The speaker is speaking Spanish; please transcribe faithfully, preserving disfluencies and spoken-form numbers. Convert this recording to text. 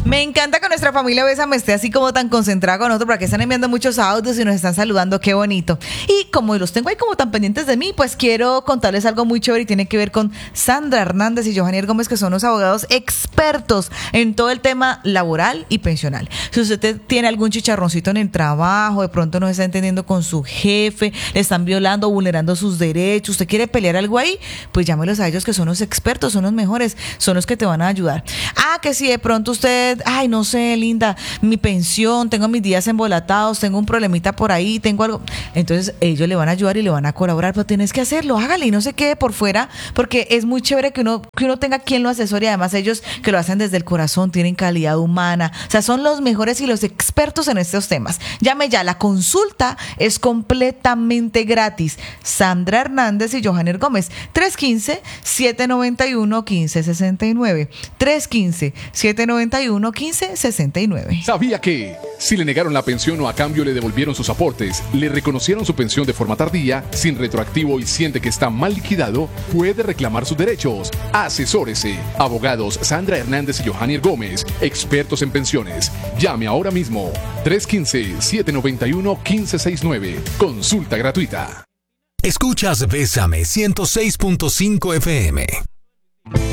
Me encanta que nuestra familia Bésame esté así como tan concentrada con nosotros, porque están enviando muchos audios y nos están saludando, qué bonito. Y como los tengo ahí como tan pendientes de mí, pues quiero contarles algo muy chévere y tiene que ver con Sandra Hernández y Johanier Gómez, que son los abogados expertos en todo el tema laboral y pensional. Si usted tiene algún chicharroncito en el trabajo, de pronto no está entendiendo con su jefe, le están violando, vulnerando sus derechos, usted quiere pelear algo ahí, pues llámelos a ellos, que son los expertos, son los mejores, son los que te van a ayudar. Ah, que si de pronto usted, ay, no sé, linda, mi pensión, tengo mis días embolatados, tengo un problemita por ahí, tengo algo, entonces ellos le van a ayudar y le van a colaborar, pero tienes que hacerlo, hágale y no se quede por fuera, porque es muy chévere que uno, que uno tenga quien lo asesore, y además ellos que lo hacen desde el corazón, tienen calidad humana, o sea, son los mejores y los expertos en estos temas. Llame ya, la consulta es completamente gratis. Sandra Hernández y Johanier Gómez, tres uno cinco, siete nueve uno, uno cinco seis nueve, tres uno cinco, siete nueve uno, uno cinco seis nueve. ¿Sabía que si le negaron la pensión o a cambio le devolvieron sus aportes, le reconocieron su pensión de forma tardía, sin retroactivo y siente que está mal liquidado, puede reclamar sus derechos? Asesórese. Abogados Sandra Hernández y Johanier Gómez, expertos en pensiones. Llame ahora mismo. tres uno cinco, siete nueve uno, uno cinco seis nueve. Consulta gratuita. Escuchas Bésame ciento seis punto cinco F M.